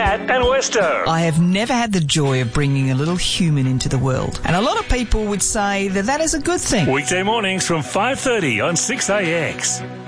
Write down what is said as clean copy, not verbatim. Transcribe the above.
Cat and Westo. I have never had the joy of bringing a little human into the world, and a lot of people would say that is a good thing. Weekday mornings from 5:30 on 6AX.